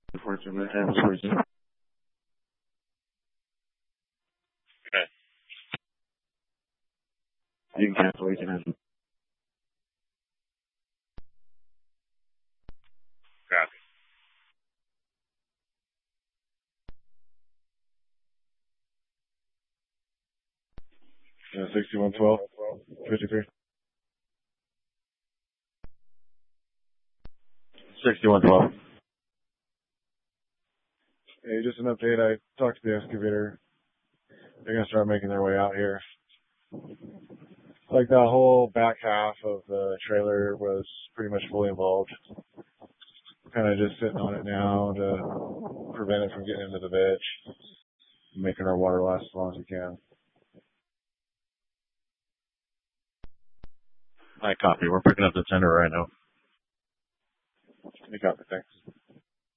Unfortunately, unfortunately. Okay. You can cancel. You can have. Copy. 6112, 53. 6112. Hey, just an update. I talked to the excavator. They're going to start making their way out here. Like the whole back half of the trailer was pretty much fully involved. Kind of just sitting on it now to prevent it from getting into the ditch, making our water last as long as we can. I copy. We're picking up the tender right now. I copy. Thanks.